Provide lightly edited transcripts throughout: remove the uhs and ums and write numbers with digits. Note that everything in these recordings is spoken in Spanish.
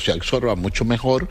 se absorba mucho mejor.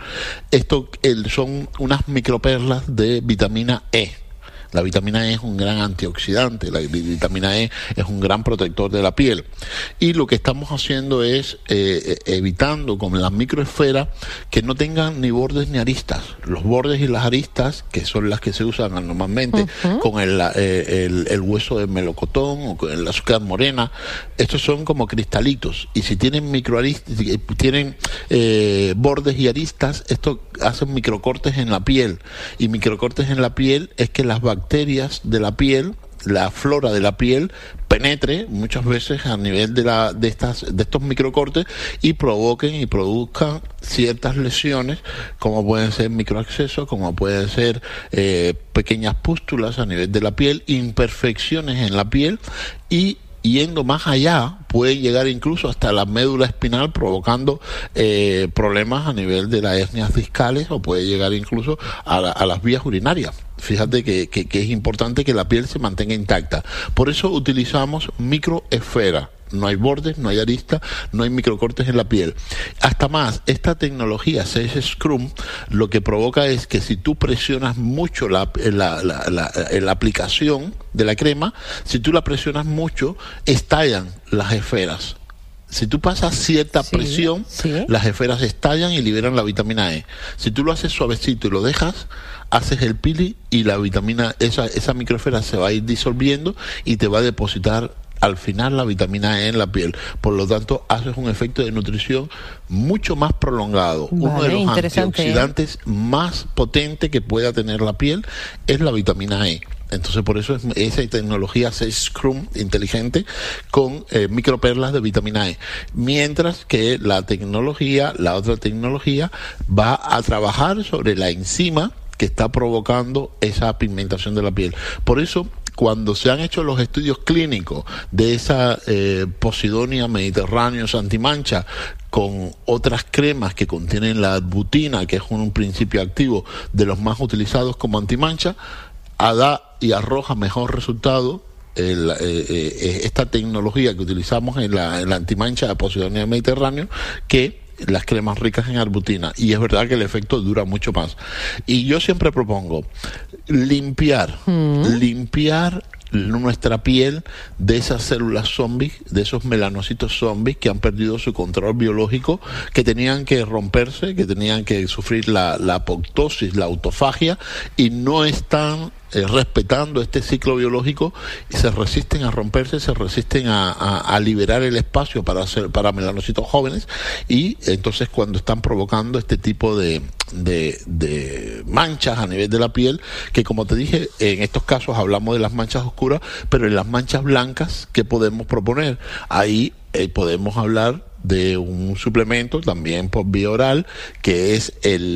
Son unas microperlas de vitamina E. La vitamina E es un gran antioxidante, la vitamina E es un gran protector de la piel. Y lo que estamos haciendo es evitando con las microesferas que no tengan ni bordes ni aristas. Los bordes y las aristas, que son las que se usan normalmente con el hueso de melocotón o con el azúcar morena, estos son como cristalitos. Y si tienen microaristas, tienen bordes y aristas, esto hacen microcortes en la piel. Y microcortes en la piel es que las bacterias de la piel, la flora de la piel, penetre muchas veces a nivel de estos microcortes y provoquen y produzcan ciertas lesiones, como pueden ser microabscesos, como pueden ser pequeñas pústulas a nivel de la piel, imperfecciones en la piel, y yendo más allá puede llegar incluso hasta la médula espinal, provocando problemas a nivel de las hernias discales, o puede llegar incluso a las vías urinarias. Fíjate que es importante que la piel se mantenga intacta. Por eso utilizamos microesferas. No hay bordes, no hay aristas, no hay microcortes en la piel. Hasta más, esta tecnología 6 Scrum lo que provoca es que si tú presionas mucho la aplicación de la crema, si tú la presionas mucho, estallan las esferas. Si tú pasas cierta presión, las esferas estallan y liberan la vitamina E. Si tú lo haces suavecito y lo dejas, haces el pili y la vitamina, esa microesfera se va a ir disolviendo y te va a depositar al final la vitamina E en la piel. Por lo tanto, haces un efecto de nutrición mucho más prolongado. Uno de los antioxidantes más potentes que pueda tener la piel es la vitamina E. Entonces, por eso es esa tecnología 6 Scrum inteligente con microperlas de vitamina E. Mientras que la otra tecnología, va a trabajar sobre la enzima que está provocando esa pigmentación de la piel. Por eso, cuando se han hecho los estudios clínicos de esa Posidonia mediterráneos antimancha con otras cremas que contienen la adbutina, que es un principio activo de los más utilizados como antimancha, da y arroja mejor resultado esta tecnología que utilizamos en la antimancha de Posidonia mediterráneo que las cremas ricas en arbutina, y es verdad que el efecto dura mucho más. Y yo siempre propongo limpiar nuestra piel de esas células zombies, de esos melanocitos zombies que han perdido su control biológico, que tenían que romperse, que tenían que sufrir la apoptosis, la autofagia, y no están respetando este ciclo biológico y se resisten a romperse, se resisten a liberar el espacio para melanocitos jóvenes, y entonces cuando están provocando este tipo de manchas a nivel de la piel, que como te dije, en estos casos hablamos de las manchas oscuras, pero en las manchas blancas, ¿qué podemos proponer? Ahí podemos hablar de un suplemento también por vía oral, que es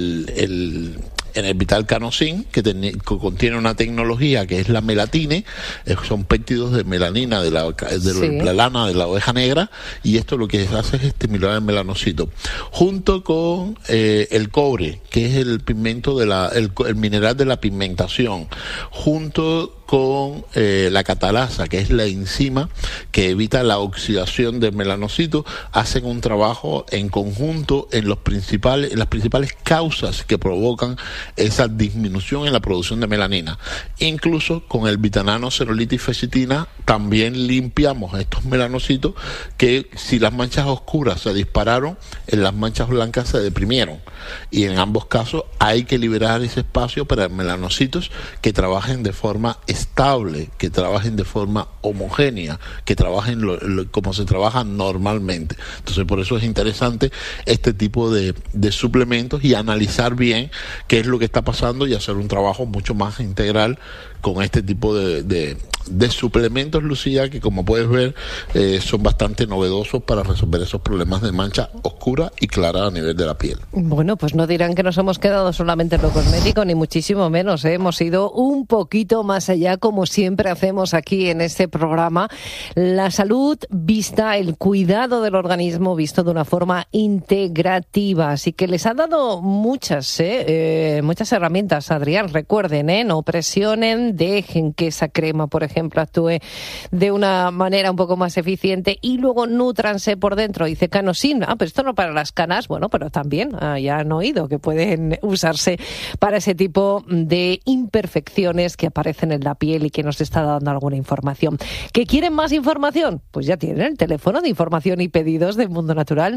el Vital Canosin, que contiene una tecnología que es la melatine, son péptidos de melanina de la lana de la oveja negra, y esto lo que hace es estimular el melanocito, junto con el cobre, que es el pigmento el mineral de la pigmentación, junto con la catalasa, que es la enzima que evita la oxidación del melanocito. Hacen un trabajo en conjunto en las principales causas que provocan esa disminución en la producción de melanina. Incluso con el vitanano, cerolitis, fecitina, también limpiamos estos melanocitos que, si las manchas oscuras se dispararon, en las manchas blancas se deprimieron, y en ambos casos hay que liberar ese espacio para melanocitos que trabajen de forma estable, que trabajen de forma homogénea, que trabajen como se trabaja normalmente. Entonces, por eso es interesante este tipo de suplementos, y analizar bien qué es lo que está pasando y hacer un trabajo mucho más integral con este tipo de suplementos, Lucía, que como puedes ver son bastante novedosos para resolver esos problemas de mancha oscura y clara a nivel de la piel. Bueno, pues no dirán que nos hemos quedado solamente en lo cosmético, ni muchísimo menos, ¿eh? Hemos ido un poquito más allá, como siempre hacemos aquí en este programa. La salud vista, el cuidado del organismo visto de una forma integrativa. Así que les ha dado muchas herramientas, Adrián. Recuerden, no presionen, dejen que esa crema, por ejemplo, ejemplo, actúe de una manera un poco más eficiente. Y luego nútranse por dentro, dice Canosin. Pero esto no para las canas, bueno, pero también ya han oído que pueden usarse para ese tipo de imperfecciones que aparecen en la piel y que nos está dando alguna información. ¿Que quieren más información? Pues ya tienen el teléfono de información y pedidos de Mundo Natural,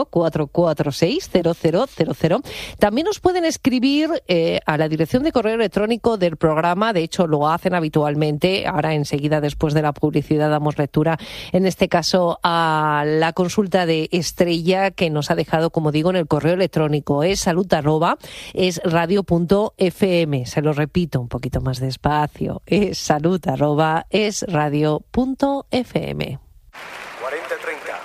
914460000. También nos pueden escribir a la dirección de correo electrónico del programa. De hecho, lo hacen habitualmente. Ahora, enseguida, después de la publicidad, damos lectura, en este caso, a la consulta de Estrella, que nos ha dejado, como digo, en el correo electrónico. Es salud@esradio.fm. Se lo repito un poquito más despacio. Es salud@esradio.fm. 40-30.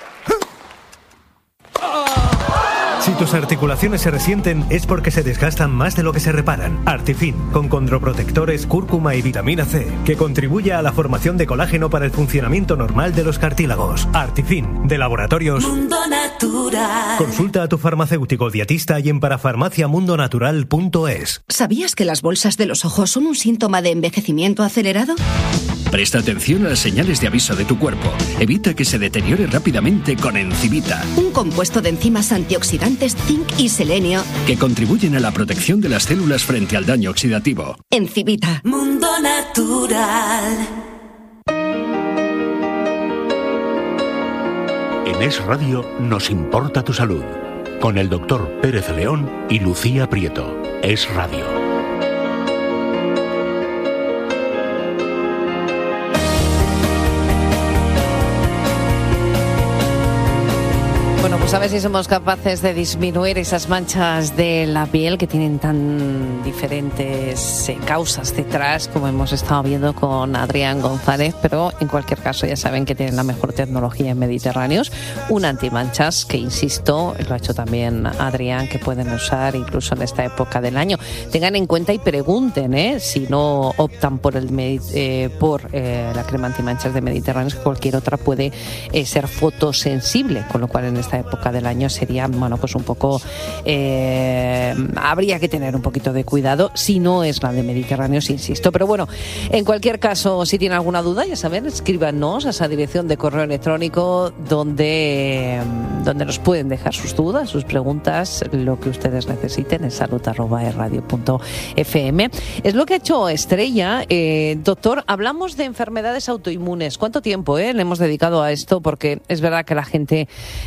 Si tus articulaciones se resienten es porque se desgastan más de lo que se reparan. Artifin, con condroprotectores, cúrcuma y vitamina C, que contribuye a la formación de colágeno para el funcionamiento normal de los cartílagos. Artifin, de Laboratorios Mundo Natural. Consulta a tu farmacéutico dietista y en parafarmaciamundonatural.es. ¿Sabías que las bolsas de los ojos son un síntoma de envejecimiento acelerado? Presta atención a las señales de aviso de tu cuerpo. Evita que se deteriore rápidamente con Encivita, Un compuesto de enzimas antioxidantes, zinc y selenio. que contribuyen a la protección de las células frente al daño oxidativo. Encivita. Mundo Natural. En Es Radio nos importa tu salud. Con el doctor Pérez León y Lucía Prieto. Es Radio. Bueno, pues a ver si somos capaces de disminuir esas manchas de la piel que tienen tan diferentes causas detrás, como hemos estado viendo con Adrián González, pero en cualquier caso ya saben que tienen la mejor tecnología en Mediterráneos, un antimanchas que, insisto, lo ha hecho también Adrián, que pueden usar incluso en esta época del año. Tengan en cuenta y pregunten, si no optan por la crema antimanchas de Mediterráneos, que cualquier otra puede ser fotosensible, con lo cual en esta época del año sería, bueno, pues un poco habría que tener un poquito de cuidado si no es la de Mediterráneos, insisto. Pero bueno, en cualquier caso, si tienen alguna duda, ya saben, escríbanos a esa dirección de correo electrónico donde nos pueden dejar sus dudas, sus preguntas, lo que ustedes necesiten, en salud@esradio.fm. Es lo que ha hecho Estrella. Doctor, hablamos de enfermedades autoinmunes. ¿Cuánto tiempo le hemos dedicado a esto? Porque es verdad que la gente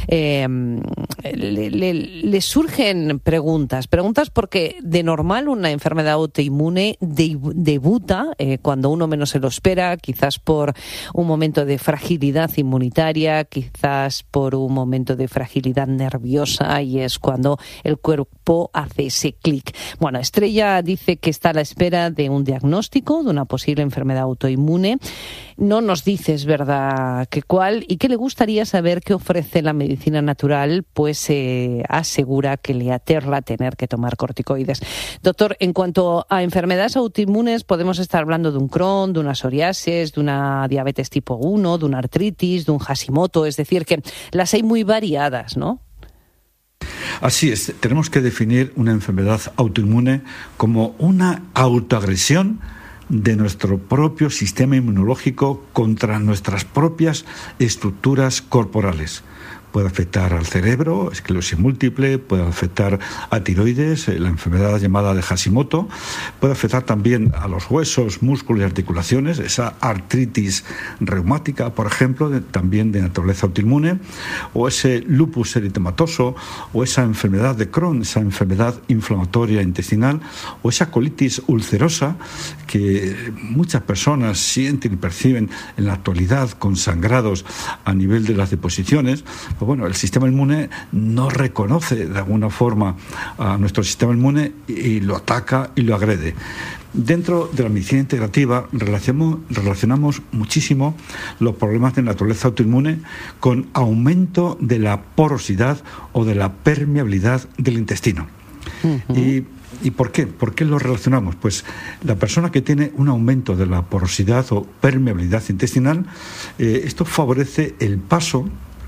le surgen preguntas porque de normal una enfermedad autoinmune debuta cuando uno menos se lo espera, quizás por un momento de fragilidad inmunitaria, quizás por un momento de fragilidad nerviosa, y es cuando el cuerpo hace ese clic. Bueno, Estrella dice que está a la espera de un diagnóstico de una posible enfermedad autoinmune. No nos dice, es verdad, que cuál, y que le gustaría saber qué ofrece la medicina natural, pues asegura que le aterra tener que tomar corticoides. Doctor, en cuanto a enfermedades autoinmunes, podemos estar hablando de un Crohn, de una psoriasis, de una diabetes tipo 1, de una artritis, de un Hashimoto, es decir, que las hay muy variadas, ¿no? Así es, tenemos que definir una enfermedad autoinmune como una autoagresión de nuestro propio sistema inmunológico contra nuestras propias estructuras corporales. Puede afectar al cerebro, esclerosis múltiple, puede afectar a tiroides, la enfermedad llamada de Hashimoto, puede afectar también a los huesos, músculos y articulaciones, esa artritis reumática, por ejemplo, también de naturaleza autoinmune, o ese lupus eritematoso, o esa enfermedad de Crohn, esa enfermedad inflamatoria intestinal, o esa colitis ulcerosa que muchas personas sienten y perciben en la actualidad con sangrados a nivel de las deposiciones. Bueno, el sistema inmune no reconoce de alguna forma a nuestro sistema inmune y lo ataca y lo agrede. Dentro de la medicina integrativa relacionamos muchísimo los problemas de naturaleza autoinmune con aumento de la porosidad o de la permeabilidad del intestino. Uh-huh. ¿Y por qué? ¿Por qué lo relacionamos? Pues la persona que tiene un aumento de la porosidad o permeabilidad intestinal, esto favorece el paso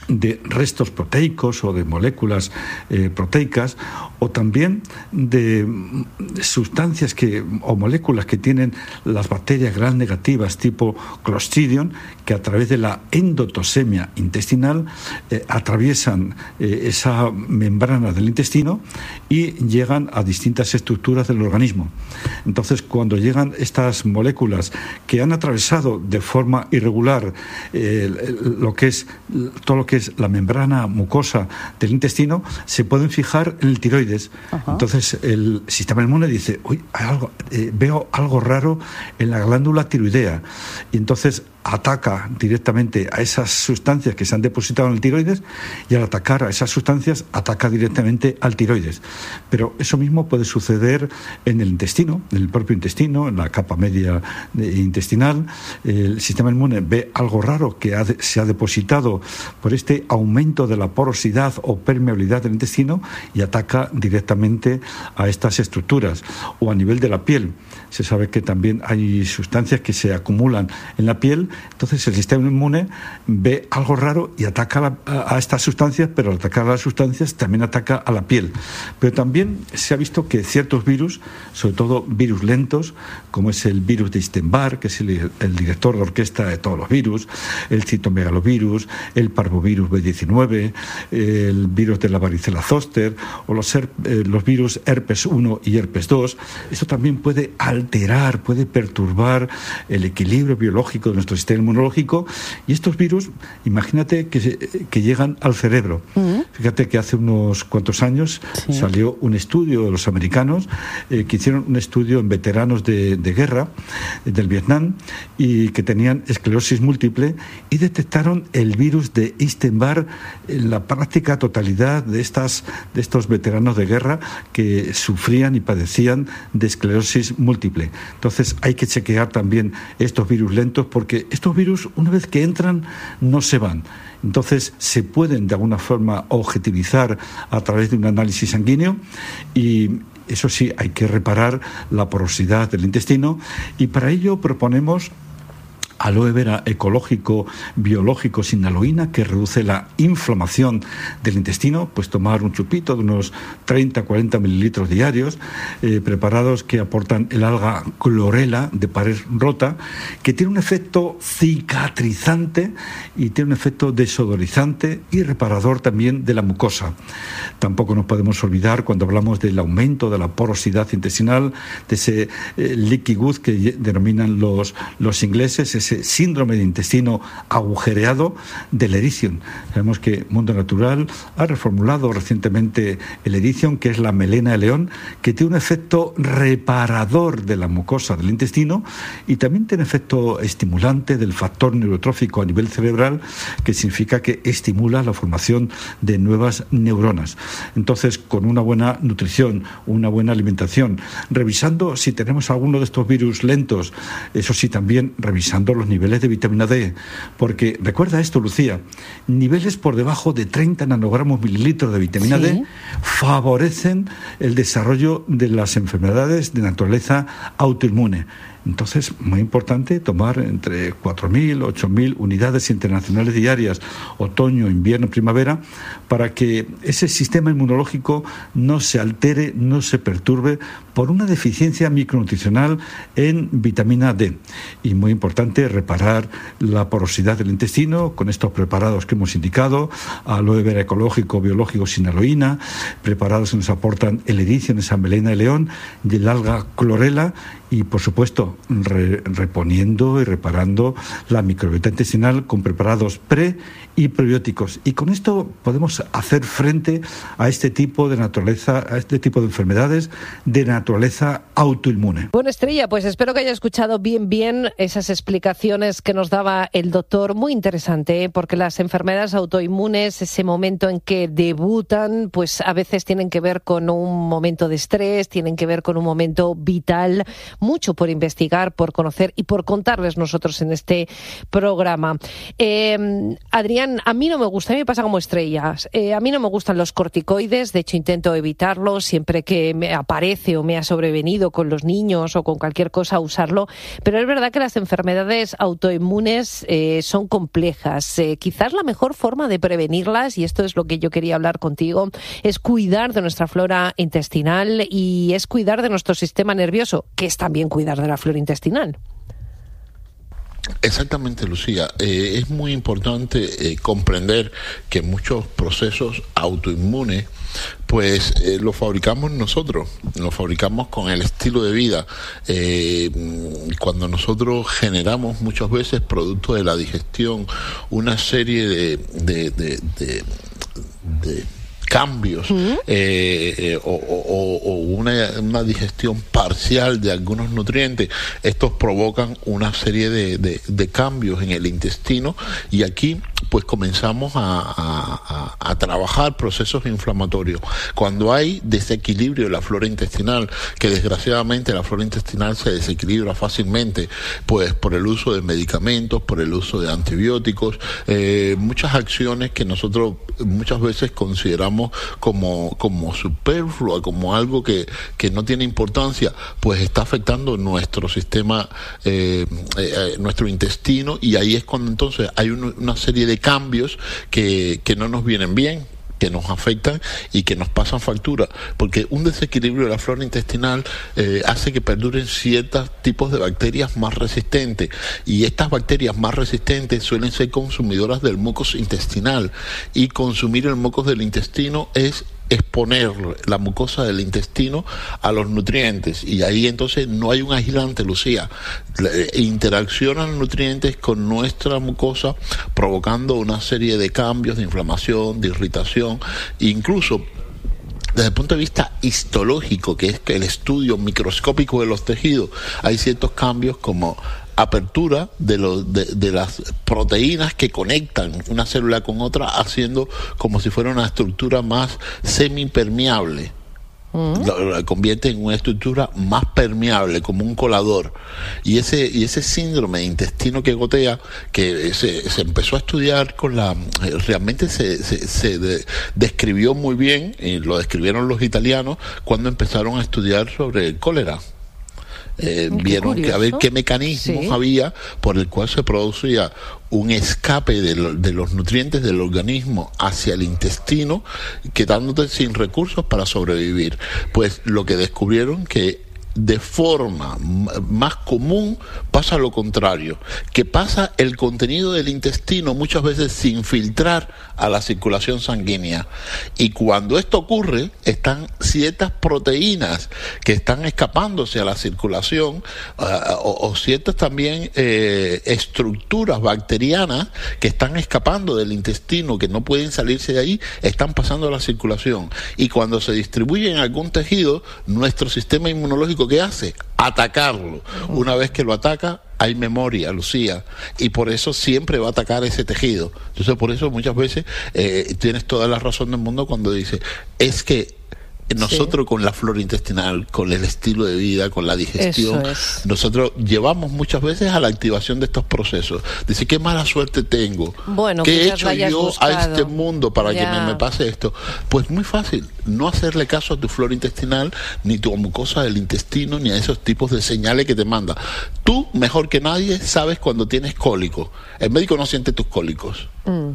de restos proteicos o de moléculas proteicas, o también de sustancias o moléculas que tienen las bacterias gram negativas tipo Clostridium, que a través de la endotoxemia intestinal atraviesan esa membrana del intestino y llegan a distintas estructuras del organismo. Entonces, cuando llegan estas moléculas que han atravesado de forma irregular todo lo que es la membrana mucosa del intestino, se pueden fijar en el tiroides. Ajá. Entonces el sistema inmune dice, uy, veo algo raro en la glándula tiroidea, y entonces ataca directamente a esas sustancias que se han depositado en el tiroides, y al atacar a esas sustancias ataca directamente al tiroides. Pero eso mismo puede suceder en el intestino, en el propio intestino, en la capa media intestinal. El sistema inmune ve algo raro que se ha depositado por este aumento de la porosidad o permeabilidad del intestino y ataca directamente a estas estructuras. O a nivel de la piel, se sabe que también hay sustancias que se acumulan en la piel. Entonces el sistema inmune ve algo raro y ataca a estas sustancias, pero al atacar a las sustancias también ataca a la piel. Pero también se ha visto que ciertos virus, sobre todo virus lentos, como es el virus de Epstein-Barr, que es el director de orquesta de todos los virus, el citomegalovirus, el parvovirus B19, el virus de la varicela zoster, o los virus herpes 1 y herpes 2, esto también puede alterar, puede perturbar el equilibrio biológico de nuestro sistema inmunológico, y estos virus, imagínate que llegan al cerebro. Fíjate que hace unos cuantos años salió un estudio de los americanos que hicieron un estudio en veteranos de guerra del Vietnam y que tenían esclerosis múltiple, y detectaron el virus de Epstein-Barr en la práctica totalidad de estos veteranos de guerra que sufrían y padecían de esclerosis múltiple. Entonces hay que chequear también estos virus lentos, porque estos virus, una vez que entran, no se van. Entonces se pueden de alguna forma objetivizar a través de un análisis sanguíneo, y eso sí, hay que reparar la porosidad del intestino, y para ello proponemos aloe vera ecológico biológico sin aloína, que reduce la inflamación del intestino. Pues tomar un chupito de unos 30-40 mililitros diarios, preparados que aportan el alga clorela de pared rota, que tiene un efecto cicatrizante y tiene un efecto desodorizante y reparador también de la mucosa. Tampoco nos podemos olvidar, cuando hablamos del aumento de la porosidad intestinal, de ese leaky gut que denominan los ingleses, ese síndrome de intestino agujereado, del Ericium. Sabemos que Mundo Natural ha reformulado recientemente el Ericium, que es la melena de león, que tiene un efecto reparador de la mucosa del intestino, y también tiene efecto estimulante del factor neurotrófico a nivel cerebral, que significa que estimula la formación de nuevas neuronas. Entonces, con una buena nutrición, una buena alimentación, revisando si tenemos alguno de estos virus lentos, eso sí, también revisando los niveles de vitamina D, porque recuerda esto, Lucía, niveles por debajo de 30 nanogramos mililitros de vitamina D favorecen el desarrollo de las enfermedades de naturaleza autoinmune. Entonces, muy importante tomar entre 4.000, 8.000 unidades internacionales diarias, otoño, invierno, primavera, para que ese sistema inmunológico no se altere, no se perturbe por una deficiencia micronutricional en vitamina D. Y muy importante, reparar la porosidad del intestino con estos preparados que hemos indicado, aloe vera ecológico biológico sin aloína, preparados que nos aportan el Ericium, esa melena de león, y el alga clorela, y por supuesto reponiendo y reparando la microbiota intestinal con preparados pre y prebióticos. Y con esto podemos hacer frente a este tipo de naturaleza, a este tipo de enfermedades de naturaleza autoinmune. Bueno, Estrella, pues espero que haya escuchado bien esas explicaciones que nos daba el doctor. Muy interesante, porque las enfermedades autoinmunes, ese momento en que debutan, pues a veces tienen que ver con un momento de estrés, tienen que ver con un momento vital mucho por investigar, por conocer y por contarles nosotros en este programa. Adrián, a mí no me gusta, a mí me pasa como estrellas. A mí no me gustan los corticoides, de hecho intento evitarlos siempre que me aparece o me ha sobrevenido con los niños o con cualquier cosa usarlo, pero es verdad que las enfermedades autoinmunes son complejas. Quizás la mejor forma de prevenirlas, y esto es lo que yo quería hablar contigo, es cuidar de nuestra flora intestinal y es cuidar de nuestro sistema nervioso, que es también cuidar de la flora intestinal. Exactamente, Lucía. Es muy importante comprender que muchos procesos autoinmunes pues los fabricamos nosotros, los fabricamos con el estilo de vida. Cuando nosotros generamos muchas veces producto de la digestión una serie de cambios o una digestión parcial de algunos nutrientes, estos provocan una serie de cambios en el intestino, y aquí pues comenzamos a trabajar procesos inflamatorios. Cuando hay desequilibrio de la flora intestinal, que desgraciadamente la flora intestinal se desequilibra fácilmente pues por el uso de medicamentos, por el uso de antibióticos, muchas acciones que nosotros muchas veces consideramos como superflua, como algo que no tiene importancia, pues está afectando nuestro sistema, nuestro intestino, y ahí es cuando entonces hay una serie de cambios que no nos vienen bien, que nos afectan y que nos pasan factura, porque un desequilibrio de la flora intestinal hace que perduren ciertos tipos de bacterias más resistentes, y estas bacterias más resistentes suelen ser consumidoras del mucus intestinal, y consumir el mucus del intestino es exponer la mucosa del intestino a los nutrientes, y ahí entonces no hay un aislante, Lucía. Interaccionan los nutrientes con nuestra mucosa, provocando una serie de cambios, de inflamación, de irritación, incluso desde el punto de vista histológico, que es el estudio microscópico de los tejidos. Hay ciertos cambios como apertura de las proteínas que conectan una célula con otra, haciendo como si fuera una estructura más semipermeable. La convierte en una estructura más permeable, como un colador. Y ese síndrome de intestino que gotea, que se empezó a estudiar realmente se describió muy bien, y lo describieron los italianos cuando empezaron a estudiar sobre el cólera. Vieron que a ver qué mecanismos había por el cual se producía un escape de los nutrientes del organismo hacia el intestino, quedándote sin recursos para sobrevivir. Pues lo que descubrieron que de forma más común pasa lo contrario, que pasa el contenido del intestino muchas veces sin filtrar a la circulación sanguínea, y cuando esto ocurre están ciertas proteínas que están escapándose a la circulación o ciertas también estructuras bacterianas que están escapando del intestino, que no pueden salirse de ahí, están pasando a la circulación, y cuando se distribuye en algún tejido, nuestro sistema inmunológico, ¿qué hace? Atacarlo. Una vez que lo ataca, hay memoria, Lucía, y por eso siempre va a atacar ese tejido. Entonces, por eso muchas veces tienes toda la razón del mundo cuando dices, es que nosotros con la flora intestinal, con el estilo de vida, con la digestión, nosotros llevamos muchas veces a la activación de estos procesos. Dice, qué mala suerte tengo. Bueno, ¿qué he hecho yo a este mundo para que me pase esto? Pues muy fácil, no hacerle caso a tu flora intestinal, ni tu mucosa del intestino, ni a esos tipos de señales que te manda. Tú, mejor que nadie, sabes cuando tienes cólicos. El médico no siente tus cólicos.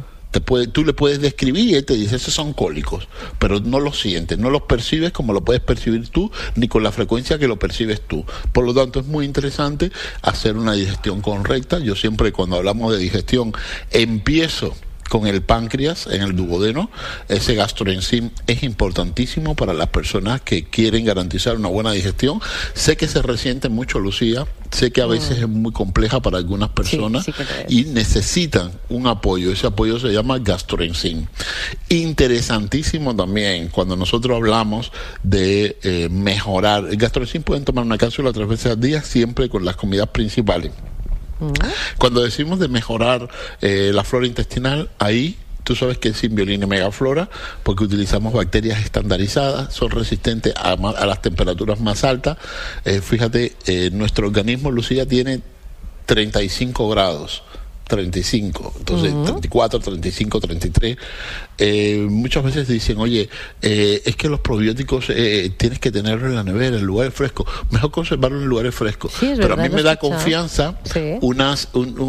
Tú le puedes describir y él te dice, esos son cólicos, pero no los sientes, no los percibes como lo puedes percibir tú, ni con la frecuencia que lo percibes tú. Por lo tanto, es muy interesante hacer una digestión correcta. Yo siempre, cuando hablamos de digestión, empiezo con el páncreas en el duodeno. Ese gastroenzim es importantísimo para las personas que quieren garantizar una buena digestión. Sé que se resiente mucho, Lucía, sé que a veces es muy compleja para algunas personas y necesitan un apoyo. Ese apoyo se llama gastroenzim. Interesantísimo también cuando nosotros hablamos de mejorar. El gastroenzim pueden tomar una cápsula 3 veces al día, siempre con las comidas principales. Cuando decimos de mejorar la flora intestinal, ahí Tú sabes que es Symbiolina megaflora, porque utilizamos bacterias estandarizadas, son resistentes a las temperaturas más altas. Fíjate, nuestro organismo, Lucía, tiene 35 grados. 35, entonces 34, 35, 33. Muchas veces dicen, oye, es que los probióticos tienes que tenerlos en la nevera, en lugares frescos. Mejor conservarlos en lugares frescos. Sí, pero verdad, a mí me da confianza unas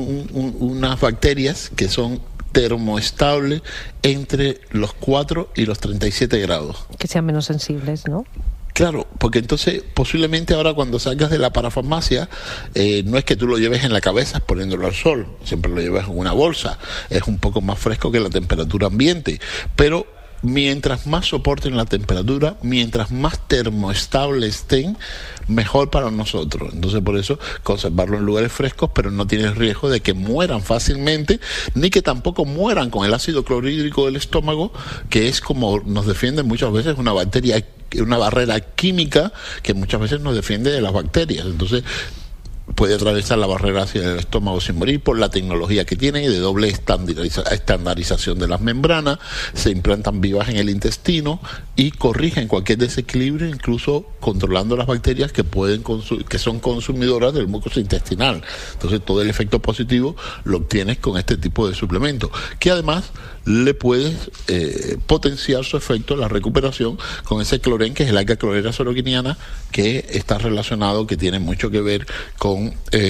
bacterias que son termoestables entre los 4 y los 37 grados. Que sean menos sensibles, ¿no? Claro, porque entonces posiblemente ahora cuando salgas de la parafarmacia no es que tú lo lleves en la cabeza poniéndolo al sol, siempre lo llevas en una bolsa, es un poco más fresco que la temperatura ambiente, pero mientras más soporten la temperatura, mientras más termoestables estén, mejor para nosotros. Entonces por eso conservarlo en lugares frescos, pero no tienes riesgo de que mueran fácilmente, ni que tampoco mueran con el ácido clorhídrico del estómago, que es como nos defiende muchas veces una bacteria, una barrera química que muchas veces nos defiende de las bacterias. Entonces puede atravesar la barrera hacia el estómago sin morir por la tecnología que tiene de doble estandarización de las membranas, se implantan vivas en el intestino y corrigen cualquier desequilibrio, incluso controlando las bacterias que que son consumidoras del mucosa intestinal. Entonces todo el efecto positivo lo obtienes con este tipo de suplemento, que además le puedes potenciar su efecto, la recuperación, con ese clorén, que es el alga clorera soroquiniana, que está relacionado, que tiene mucho que ver con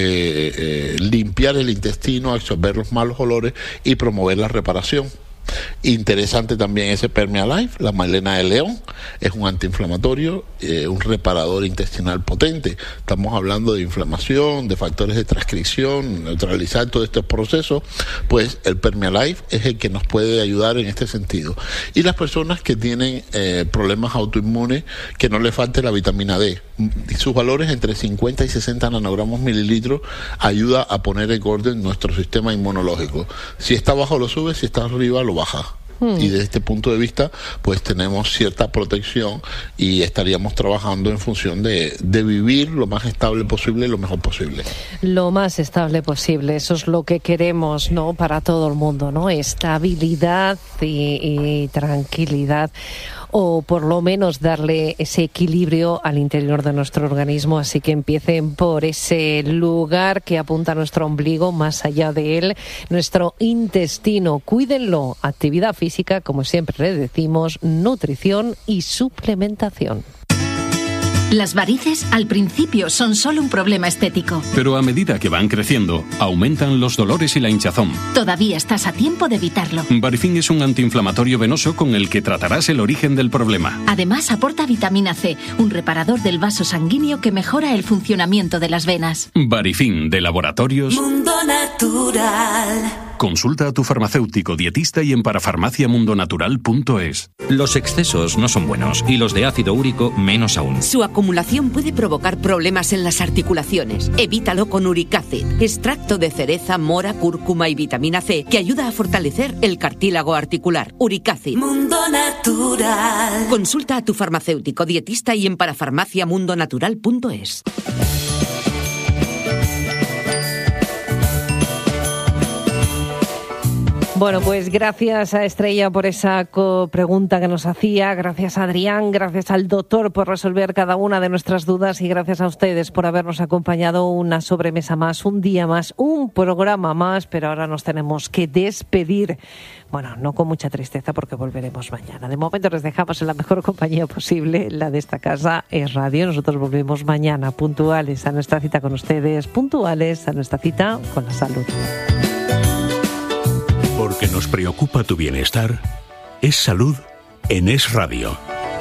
limpiar el intestino, absorber los malos olores y promover la reparación. Interesante también ese Permealife, la melena de león, es un antiinflamatorio, un reparador intestinal potente. Estamos hablando de inflamación, de factores de transcripción, neutralizar todos estos procesos, pues el Permealife es el que nos puede ayudar en este sentido. Y las personas que tienen problemas autoinmunes, que no les falte la vitamina D, sus valores entre 50 y 60 nanogramos mililitros ayuda a poner en orden nuestro sistema inmunológico. Si está bajo lo sube, si está arriba lo baja. Y desde este punto de vista pues tenemos cierta protección y estaríamos trabajando en función de vivir lo más estable posible y lo mejor posible. Lo más estable posible, eso es lo que queremos, ¿no? Para todo el mundo, ¿no? Estabilidad y tranquilidad, o por lo menos darle ese equilibrio al interior de nuestro organismo. Así que empiecen por ese lugar que apunta a nuestro ombligo, más allá de él, nuestro intestino. Cuídenlo, actividad física, como siempre le decimos, nutrición y suplementación. Las varices al principio son solo un problema estético. Pero a medida que van creciendo, aumentan los dolores y la hinchazón. Todavía estás a tiempo de evitarlo. Varifin es un antiinflamatorio venoso con el que tratarás el origen del problema. Además aporta vitamina C, un reparador del vaso sanguíneo que mejora el funcionamiento de las venas. Varifin, de Laboratorios Mundo Natural. Consulta a tu farmacéutico dietista y en parafarmaciamundonatural.es. Los excesos no son buenos y los de ácido úrico menos aún. Su acumulación puede provocar problemas en las articulaciones. Evítalo con Uricacid, extracto de cereza, mora, cúrcuma y vitamina C, que ayuda a fortalecer el cartílago articular. Uricacid. Mundo Natural. Consulta a tu farmacéutico dietista y en parafarmaciamundonatural.es. Bueno, pues gracias a Estrella por esa pregunta que nos hacía, gracias a Adrián, gracias al doctor por resolver cada una de nuestras dudas y gracias a ustedes por habernos acompañado una sobremesa más, un día más, un programa más, pero ahora nos tenemos que despedir. Bueno, no con mucha tristeza porque volveremos mañana. De momento les dejamos en la mejor compañía posible, la de esta casa es Radio. Nosotros volvemos mañana puntuales a nuestra cita con ustedes, puntuales a nuestra cita con la salud. Porque nos preocupa tu bienestar, es salud en Es Radio.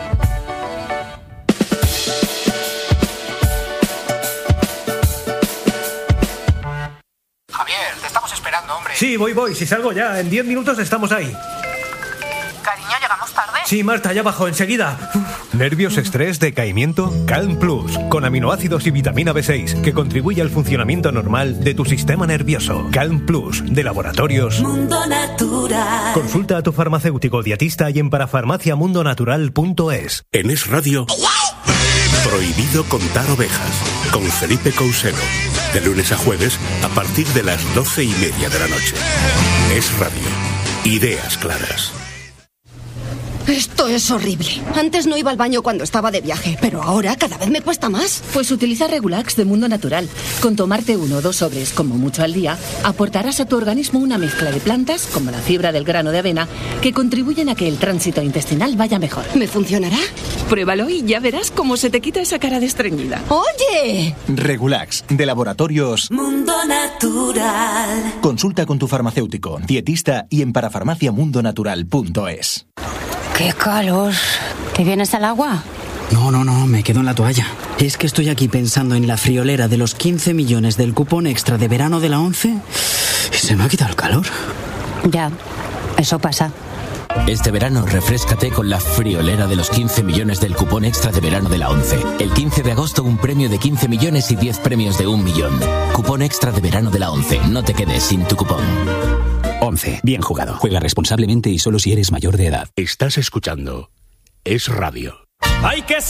Javier, te estamos esperando, hombre. Sí, voy. Si salgo ya, en 10 minutos estamos ahí. Cariño, ¿llegamos tarde? Sí, Marta, ya bajo, enseguida. ¿Nervios, estrés, decaimiento? Calm Plus, con aminoácidos y vitamina B6, que contribuye al funcionamiento normal de tu sistema nervioso. Calm Plus, de Laboratorios Mundo Natural. Consulta a tu farmacéutico dietista y en parafarmaciamundonatural.es. En Es Radio, prohibido contar ovejas, con Felipe Cousero. De lunes a jueves, a partir de las 12:30 de la noche. Es Radio. Ideas claras. Esto es horrible. Antes no iba al baño cuando estaba de viaje, pero ahora cada vez me cuesta más. Pues utiliza Regulax de Mundo Natural. Con tomarte 1 o 2 sobres, como mucho al día, aportarás a tu organismo una mezcla de plantas, como la fibra del grano de avena, que contribuyen a que el tránsito intestinal vaya mejor. ¿Me funcionará? Pruébalo y ya verás cómo se te quita esa cara de estreñida. ¡Oye! Regulax, de Laboratorios Mundo Natural. Consulta con tu farmacéutico, dietista y en parafarmaciamundonatural.es. ¡Qué calor! ¿Te vienes al agua? No, me quedo en la toalla. Es que estoy aquí pensando en la friolera de los 15 millones del cupón extra de verano de la 11 y se me ha quitado el calor. Ya, eso pasa. Este verano refréscate con la friolera de los 15 millones del cupón extra de verano de la 11. El 15 de agosto un premio de 15 millones y 10 premios de 1 millón. Cupón extra de verano de la 11. No te quedes sin tu cupón. 11. Bien jugado. Juega responsablemente y solo si eres mayor de edad. Estás escuchando Es Radio. ¡Hay que